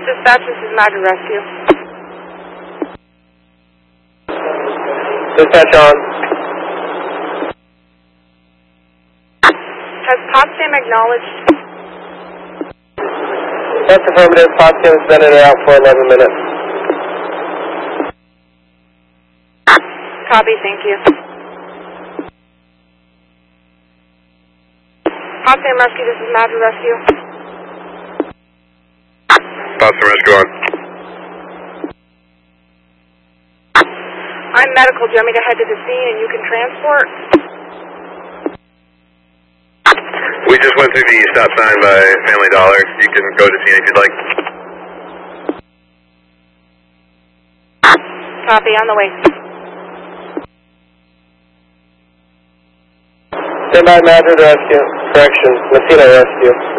Dispatch, this is Madrid Rescue. Dispatch on. Has Potsdam acknowledged? That's affirmative. Potsdam's been in and out for 11 minutes. Copy, thank you. Potsdam Rescue, this is Madrid Rescue. Potsdam Rescue on. I'm medical. Do you want me to head to the scene and you can transport? We just went through the stop sign by Family Dollar. You can go to scene if you'd like. Copy, on the way. Stand by Madrid Rescue. Correction, Messina Rescue.